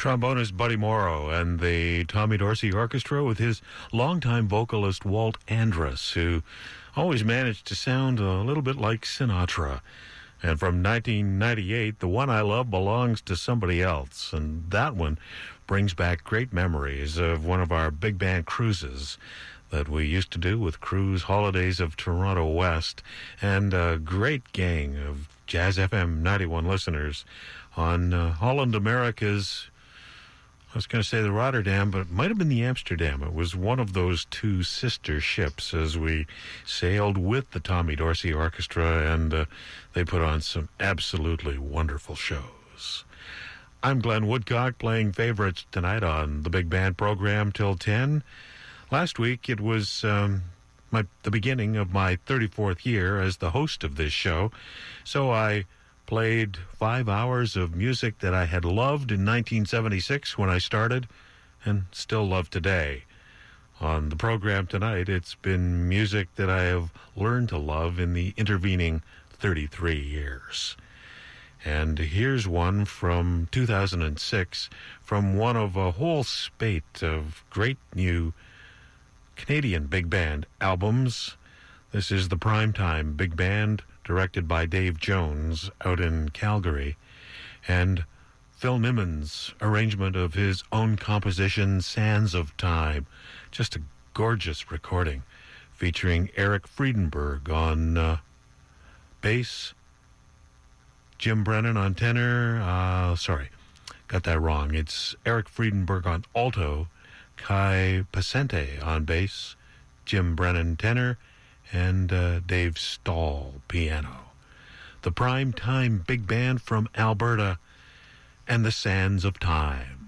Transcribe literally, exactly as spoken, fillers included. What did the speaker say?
Trombonist Buddy Morrow and the Tommy Dorsey Orchestra with his longtime vocalist Walt Andrus, who always managed to sound a little bit like Sinatra. And from nineteen ninety-eight, The One I Love Belongs to Somebody Else. And that one brings back great memories of one of our big band cruises that we used to do with Cruise Holidays of Toronto West, and a great gang of Jazz F M ninety-one listeners on uh, Holland America's, I was going to say the Rotterdam, but it might have been the Amsterdam. It was one of those two sister ships as we sailed with the Tommy Dorsey Orchestra, and uh, they put on some absolutely wonderful shows. I'm Glenn Woodcock, playing favorites tonight on the Big Band program till ten. Last week, it was um, my, the beginning of my thirty-fourth year as the host of this show, so I played five hours of music that I had loved in nineteen seventy-six when I started and still love today. On the program tonight, it's been music that I have learned to love in the intervening thirty-three years. And here's one from two thousand six from one of a whole spate of great new Canadian big band albums. This is the Primetime Big Band, directed by Dave Jones out in Calgary, and Phil Nimon's arrangement of his own composition, Sands of Time. Just a gorgeous recording featuring Eric Friedenberg on uh, bass, Jim Brennan on tenor, uh, sorry, got that wrong. It's Eric Friedenberg on alto, Kai Pasente on bass, Jim Brennan tenor, and uh, Dave Stahl piano. The Primetime Big Band from Alberta and the Sands of Time.